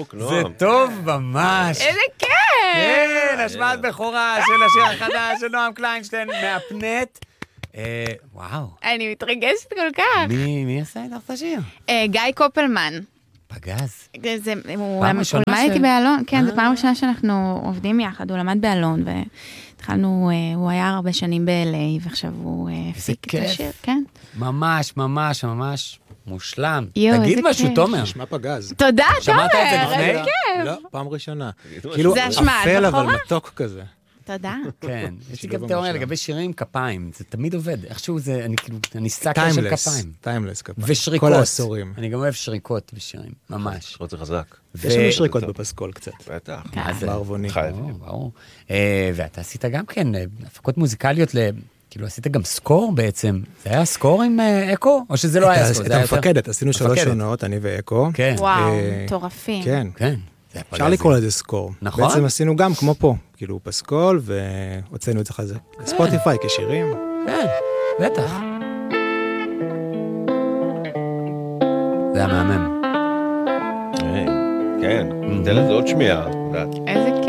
מברוק, נועם. זה טוב ממש. איזה כיף! כן, השמעת בכורה של השיר החדש של נועם קליינשטיין מהפנט. וואו. אני מתרגשת כל כך. מי עשה איתך את השיר? גיא קופלמן. פגז. הוא פעם ראשונה למד איתי באלון, כן, זו פעם ראשונה שאנחנו עובדים יחד, הוא למד באלון, והתחלנו, הוא היה הרבה שנים ב-LA, ועכשיו הוא הפיק את השיר, כן. ממש, ממש, ממש מושלם. יו, תגיד איזה משהו, כיף. תומר. נשמע פגז. תודה, שמעת את זה תומר, לפני? איזה כיף. לא, פעם ראשונה. כאילו זה השמעת אפל אבל בכורה? מתוק כזה. תודה. כן, יש לי שילוב גם תיאוריה המושלם. לגבי שירים כפיים, זה תמיד עובד, איכשהו זה, אני כאילו, אני סאקר של כפיים. טיימלס כפיים. ושריקות. כל העשורים. אני גם אוהב שריקות בשירים, ממש. שריקות זה חזק. יש לנו שריקות בפסקול קצת. בטח. מה זה? בערבוני. חייבים. ברור. ואתה עשית גם כן הפקות מוזיקליות כאילו עשית גם סקור בעצם. זה היה סקור עם אקו? או שזה לא היה סקור? את המפקדת, עשינו 3 מפקדת. שונות, אני ואקו. כן. וואו, מטורפים. כן. כן. אפשר לקרוא לזה סקור. נכון. בעצם עשינו גם כמו פה, כאילו פסקול, והוצאנו את זה חזק. ספוטיפיי כשירים. כן, בטח. זה היה מהמם. כן, תן לזה עוד שמיעה. איזה